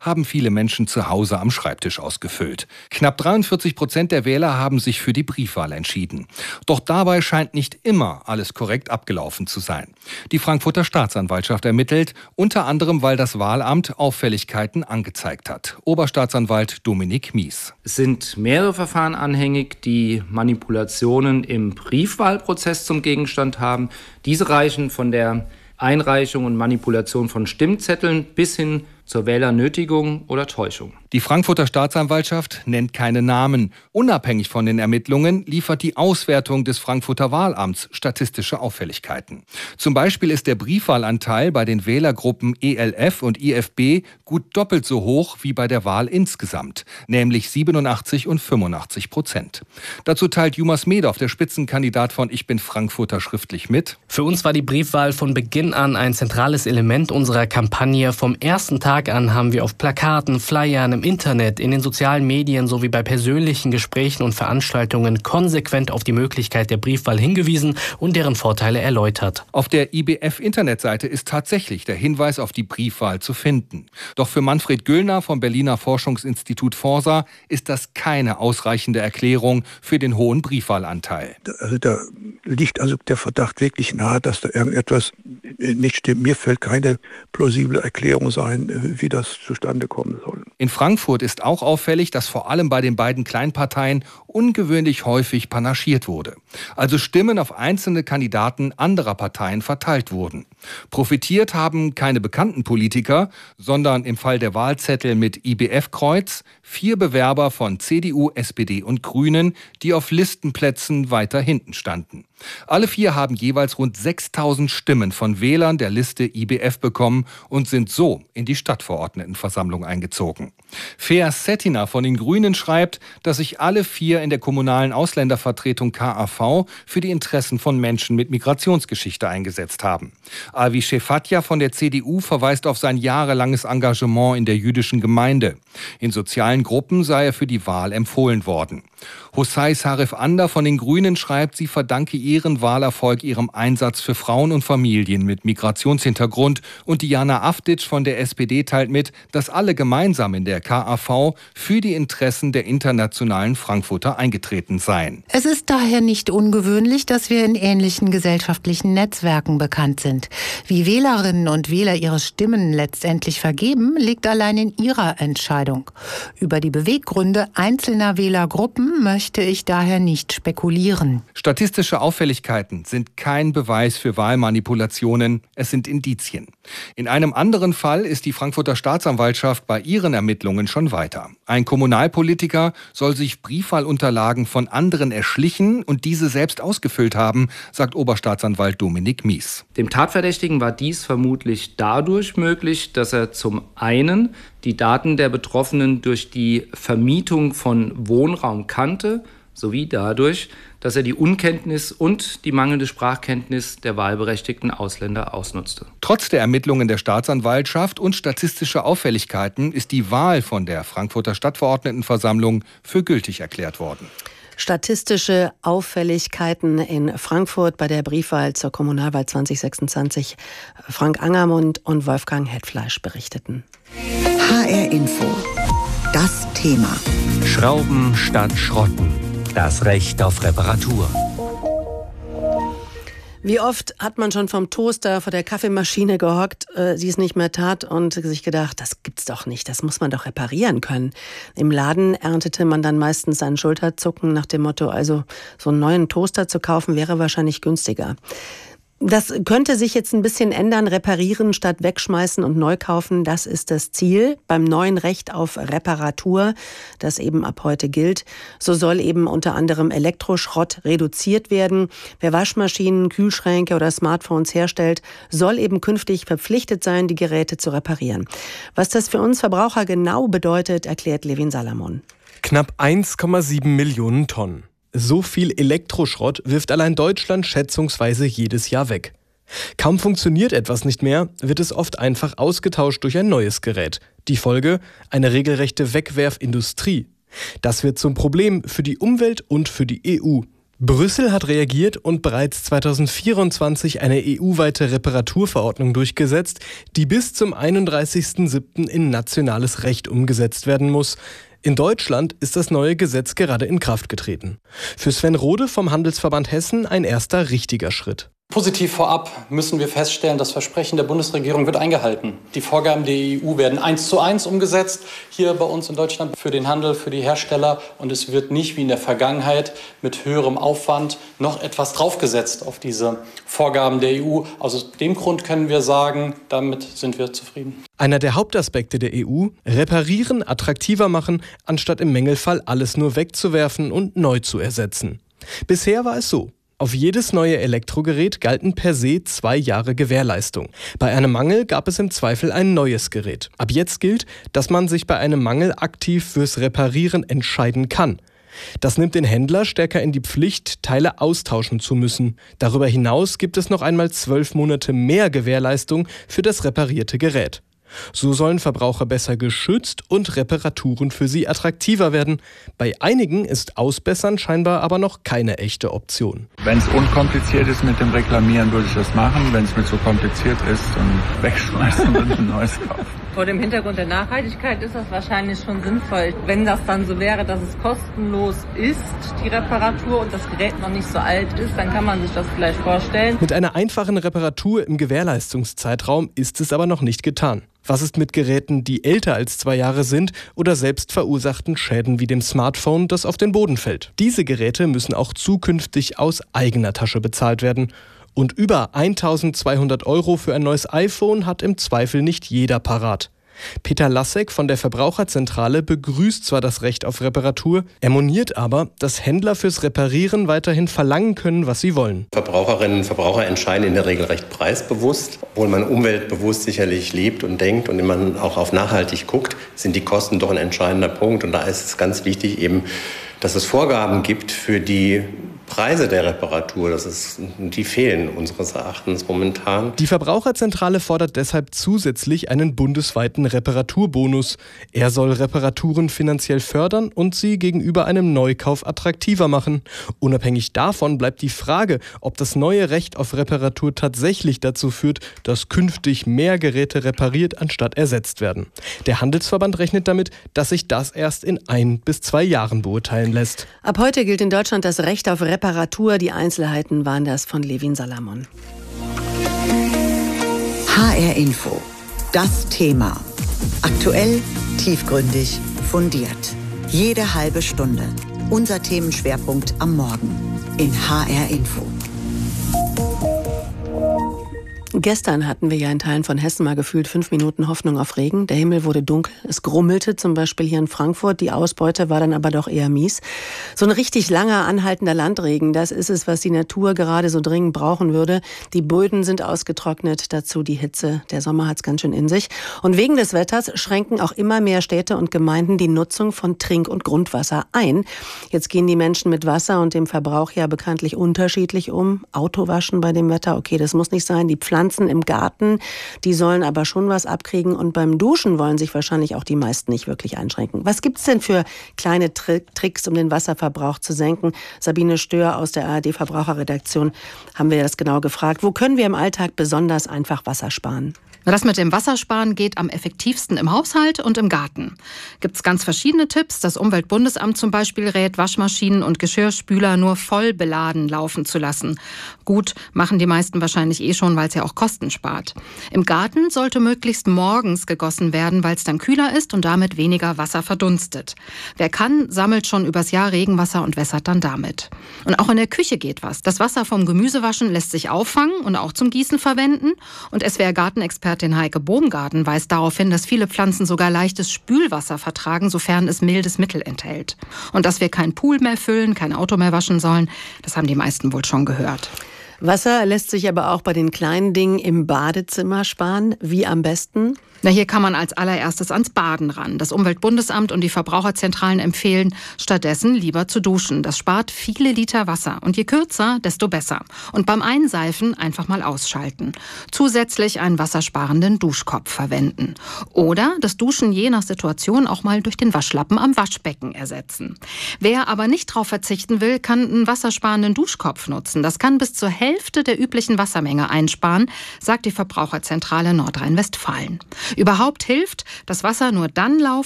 haben viele Menschen zu Hause am Schreibtisch ausgefüllt. Knapp 43% der Wähler haben sich für die Briefwahl entschieden. Doch dabei scheint nicht immer alles korrekt abgelaufen zu sein. Die Frankfurter Staatsanwaltschaft ermittelt, unter anderem, weil das Wahlamt Auffälligkeiten angezeigt hat. Oberstaatsanwalt Dominik Mies. Es sind mehrere Verfahren anhängig, die Manipulationen im Briefwahlprozess zum Gegenstand haben. Diese reichen von der Einreichung und Manipulation von Stimmzetteln bis hin zur Wählernötigung oder Täuschung. Die Frankfurter Staatsanwaltschaft nennt keine Namen. Unabhängig von den Ermittlungen liefert die Auswertung des Frankfurter Wahlamts statistische Auffälligkeiten. Zum Beispiel ist der Briefwahlanteil bei den Wählergruppen ELF und IFB gut doppelt so hoch wie bei der Wahl insgesamt, nämlich 87 und 85%. Dazu teilt Jumas Medov, der Spitzenkandidat von Ich bin Frankfurter, schriftlich mit: Für uns war die Briefwahl von Beginn an ein zentrales Element unserer Kampagne. Vom ersten Tag an haben wir auf Plakaten, Flyern, im Internet, in den sozialen Medien sowie bei persönlichen Gesprächen und Veranstaltungen konsequent auf die Möglichkeit der Briefwahl hingewiesen und deren Vorteile erläutert. Auf der IBF-Internetseite ist tatsächlich der Hinweis auf die Briefwahl zu finden. Doch für Manfred Güllner vom Berliner Forschungsinstitut Forsa ist das keine ausreichende Erklärung für den hohen Briefwahlanteil. Da liegt also der Verdacht wirklich nahe, dass da irgendetwas nicht stimmt. Mir fällt keine plausible Erklärung ein, wie das zustande kommen soll. In Frankfurt ist auch auffällig, dass vor allem bei den beiden Kleinparteien ungewöhnlich häufig panaschiert wurde. Also Stimmen auf einzelne Kandidaten anderer Parteien verteilt wurden. Profitiert haben keine bekannten Politiker, sondern im Fall der Wahlzettel mit IBF-Kreuz 4 Bewerber von CDU, SPD und Grünen, die auf Listenplätzen weiter hinten standen. Alle 4 haben jeweils rund 6.000 Stimmen von Wählern der Liste IBF bekommen und sind so in die Stadtverordnetenversammlung eingezogen. Feas Settina von den Grünen schreibt, dass sich alle 4 in der kommunalen Ausländervertretung KAV für die Interessen von Menschen mit Migrationsgeschichte eingesetzt haben. Avi Shefatja von der CDU verweist auf sein jahrelanges Engagement in der jüdischen Gemeinde. In sozialen Gruppen sei er für die Wahl empfohlen worden. Hussay Sarif Ander von den Grünen schreibt, sie verdanke ihren Wahlerfolg ihrem Einsatz für Frauen und Familien mit Migrationshintergrund. Und Diana Avdic von der SPD teilt mit, dass alle gemeinsam in der KAV für die Interessen der internationalen Frankfurter eingetreten seien. Es ist daher nicht ungewöhnlich, dass wir in ähnlichen gesellschaftlichen Netzwerken bekannt sind. Wie Wählerinnen und Wähler ihre Stimmen letztendlich vergeben, liegt allein in ihrer Entscheidung. Über die Beweggründe einzelner Wählergruppen möchte ich daher nicht spekulieren. Statistische Auffälligkeiten sind kein Beweis für Wahlmanipulationen, es sind Indizien. In einem anderen Fall ist die Frankfurter Staatsanwaltschaft bei ihren Ermittlungen schon weiter. Ein Kommunalpolitiker soll sich Briefwahlunterlagen von anderen erschlichen und diese selbst ausgefüllt haben, sagt Oberstaatsanwalt Dominik Mies. Dem Tatverdächtigen war dies vermutlich dadurch möglich, dass er zum einen die Daten der Betroffenen durch die Vermietung von Wohnraum kannte, sowie dadurch, dass er die Unkenntnis und die mangelnde Sprachkenntnis der wahlberechtigten Ausländer ausnutzte. Trotz der Ermittlungen der Staatsanwaltschaft und statistischer Auffälligkeiten ist die Wahl von der Frankfurter Stadtverordnetenversammlung für gültig erklärt worden. Statistische Auffälligkeiten in Frankfurt bei der Briefwahl zur Kommunalwahl 2026. Frank Angermund und Wolfgang Hetfleisch berichteten. HR Info. Das Thema. Schrauben statt Schrotten. Das Recht auf Reparatur. Wie oft hat man schon vom Toaster vor der Kaffeemaschine gehockt, sie es nicht mehr tat und sich gedacht, das gibt's doch nicht, das muss man doch reparieren können. Im Laden erntete man dann meistens ein Schulterzucken nach dem Motto, also so einen neuen Toaster zu kaufen wäre wahrscheinlich günstiger. Das könnte sich jetzt ein bisschen ändern, reparieren statt wegschmeißen und neu kaufen, das ist das Ziel beim neuen Recht auf Reparatur, das eben ab heute gilt. So soll eben unter anderem Elektroschrott reduziert werden. Wer Waschmaschinen, Kühlschränke oder Smartphones herstellt, soll eben künftig verpflichtet sein, die Geräte zu reparieren. Was das für uns Verbraucher genau bedeutet, erklärt Levin Salamon. Knapp 1,7 Millionen Tonnen. So viel Elektroschrott wirft allein Deutschland schätzungsweise jedes Jahr weg. Kaum funktioniert etwas nicht mehr, wird es oft einfach ausgetauscht durch ein neues Gerät. Die Folge? Eine regelrechte Wegwerfindustrie. Das wird zum Problem für die Umwelt und für die EU. Brüssel hat reagiert und bereits 2024 eine EU-weite Reparaturverordnung durchgesetzt, die bis zum 31.07. in nationales Recht umgesetzt werden muss. In Deutschland ist das neue Gesetz gerade in Kraft getreten. Für Sven Rode vom Handelsverband Hessen ein erster richtiger Schritt. Positiv vorab müssen wir feststellen, das Versprechen der Bundesregierung wird eingehalten. Die Vorgaben der EU werden 1:1 umgesetzt, hier bei uns in Deutschland für den Handel, für die Hersteller. Und es wird nicht wie in der Vergangenheit mit höherem Aufwand noch etwas draufgesetzt auf diese Vorgaben der EU. Aus dem Grund können wir sagen, damit sind wir zufrieden. Einer der Hauptaspekte der EU: Reparieren attraktiver machen, anstatt im Mängelfall alles nur wegzuwerfen und neu zu ersetzen. Bisher war es so: Auf jedes neue Elektrogerät galten per se 2 Jahre Gewährleistung. Bei einem Mangel gab es im Zweifel ein neues Gerät. Ab jetzt gilt, dass man sich bei einem Mangel aktiv fürs Reparieren entscheiden kann. Das nimmt den Händler stärker in die Pflicht, Teile austauschen zu müssen. Darüber hinaus gibt es noch einmal 12 Monate mehr Gewährleistung für das reparierte Gerät. So sollen Verbraucher besser geschützt und Reparaturen für sie attraktiver werden. Bei einigen ist Ausbessern scheinbar aber noch keine echte Option. Wenn es unkompliziert ist mit dem Reklamieren, würde ich das machen. Wenn es mir zu kompliziert ist, dann wegschmeißen und ein neues kaufen. Vor dem Hintergrund der Nachhaltigkeit ist das wahrscheinlich schon sinnvoll. Wenn das dann so wäre, dass es kostenlos ist, die Reparatur, und das Gerät noch nicht so alt ist, dann kann man sich das vielleicht vorstellen. Mit einer einfachen Reparatur im Gewährleistungszeitraum ist es aber noch nicht getan. Was ist mit Geräten, die älter als 2 Jahre sind oder selbst verursachten Schäden wie dem Smartphone, das auf den Boden fällt? Diese Geräte müssen auch zukünftig aus eigener Tasche bezahlt werden. Und über 1.200 € für ein neues iPhone hat im Zweifel nicht jeder parat. Peter Lassek von der Verbraucherzentrale begrüßt zwar das Recht auf Reparatur, er moniert aber, dass Händler fürs Reparieren weiterhin verlangen können, was sie wollen. Verbraucherinnen und Verbraucher entscheiden in der Regel recht preisbewusst. Obwohl man umweltbewusst sicherlich lebt und denkt und man auch auf nachhaltig guckt, sind die Kosten doch ein entscheidender Punkt. Und da ist es ganz wichtig eben, dass es Vorgaben gibt für die Preise der Reparatur, die fehlen unseres Erachtens momentan. Die Verbraucherzentrale fordert deshalb zusätzlich einen bundesweiten Reparaturbonus. Er soll Reparaturen finanziell fördern und sie gegenüber einem Neukauf attraktiver machen. Unabhängig davon bleibt die Frage, ob das neue Recht auf Reparatur tatsächlich dazu führt, dass künftig mehr Geräte repariert anstatt ersetzt werden. Der Handelsverband rechnet damit, dass sich das erst in 1 bis 2 Jahren beurteilen lässt. Ab heute gilt in Deutschland das Recht auf Reparatur. Die Einzelheiten waren das von Levin Salamon. HR Info. Das Thema. Aktuell, tiefgründig, fundiert. Jede halbe Stunde. Unser Themenschwerpunkt am Morgen in HR Info. Gestern hatten wir ja in Teilen von Hessen mal gefühlt 5 Minuten Hoffnung auf Regen. Der Himmel wurde dunkel, es grummelte zum Beispiel hier in Frankfurt. Die Ausbeute war dann aber doch eher mies. So ein richtig langer, anhaltender Landregen, das ist es, was die Natur gerade so dringend brauchen würde. Die Böden sind ausgetrocknet, dazu die Hitze. Der Sommer hat's ganz schön in sich. Und wegen des Wetters schränken auch immer mehr Städte und Gemeinden die Nutzung von Trink- und Grundwasser ein. Jetzt gehen die Menschen mit Wasser und dem Verbrauch ja bekanntlich unterschiedlich um. Autowaschen bei dem Wetter, okay, das muss nicht sein. Die Pflanzen im Garten, die sollen aber schon was abkriegen, und beim Duschen wollen sich wahrscheinlich auch die meisten nicht wirklich einschränken. Was gibt's denn für kleine Tricks, um den Wasserverbrauch zu senken? Sabine Stör aus der ARD Verbraucherredaktion haben wir das genau gefragt. Wo können wir im Alltag besonders einfach Wasser sparen? Das mit dem Wassersparen geht am effektivsten im Haushalt und im Garten. Gibt's ganz verschiedene Tipps. Das Umweltbundesamt zum Beispiel rät, Waschmaschinen und Geschirrspüler nur voll beladen laufen zu lassen. Gut, machen die meisten wahrscheinlich schon, weil es ja auch Kosten spart. Im Garten sollte möglichst morgens gegossen werden, weil es dann kühler ist und damit weniger Wasser verdunstet. Wer kann, sammelt schon übers Jahr Regenwasser und wässert dann damit. Und auch in der Küche geht was. Das Wasser vom Gemüsewaschen lässt sich auffangen und auch zum Gießen verwenden. Und SWR-Gartenexpertin Heike Bohmgarten weist darauf hin, dass viele Pflanzen sogar leichtes Spülwasser vertragen, sofern es mildes Mittel enthält. Und dass wir keinen Pool mehr füllen, kein Auto mehr waschen sollen, das haben die meisten wohl schon gehört. Wasser lässt sich aber auch bei den kleinen Dingen im Badezimmer sparen. Wie am besten? Na, hier kann man als allererstes ans Baden ran. Das Umweltbundesamt und die Verbraucherzentralen empfehlen, stattdessen lieber zu duschen. Das spart viele Liter Wasser. Und je kürzer, desto besser. Und beim Einseifen einfach mal ausschalten. Zusätzlich einen wassersparenden Duschkopf verwenden. Oder das Duschen je nach Situation auch mal durch den Waschlappen am Waschbecken ersetzen. Wer aber nicht darauf verzichten will, kann einen wassersparenden Duschkopf nutzen. Das kann bis zur Hälfte der üblichen Wassermenge einsparen, sagt die Verbraucherzentrale Nordrhein-Westfalen. Überhaupt hilft, das Wasser nur dann laufen,